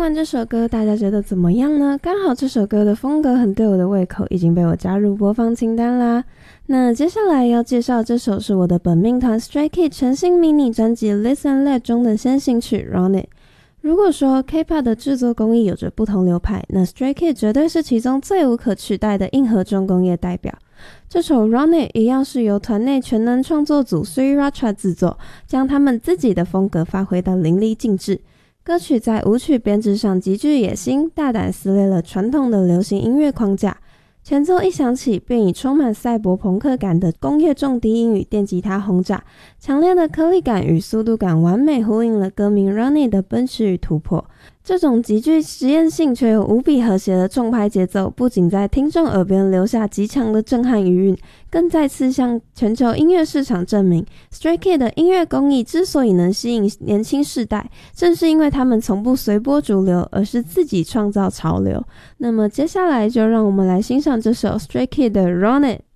完这首歌，大家觉得怎么样呢？刚好这首歌的风格很对我的胃口，已经被我加入播放清单啦。那接下来要介绍这首是我的本命团 Stray Kids 全新迷你专辑 Listen Let 中的先行曲 Run It。如果说 K-pop 的制作工艺有着不同流派，那 Stray Kids 绝对是其中最无可取代的硬核重工业代表。这首 Run It 一样是由团内全能创作组 Sriracha 制作，将他们自己的风格发挥到淋漓尽致。歌曲在舞曲编制上极具野心，大胆撕裂了传统的流行音乐框架。前奏一响起，便以充满赛博朋克感的工业重低音与电吉他轰炸，强烈的颗粒感与速度感完美呼应了歌名 Run It 的奔驰与突破。这种极具实验性却又无比和谐的重拍节奏，不仅在听众耳边留下极强的震撼余韵，更再次向全球音乐市场证明 Stray Kids 的音乐工艺之所以能吸引年轻世代，正是因为他们从不随波逐流，而是自己创造潮流。那么接下来就让我们来欣赏这首 Stray Kids 的 Run It。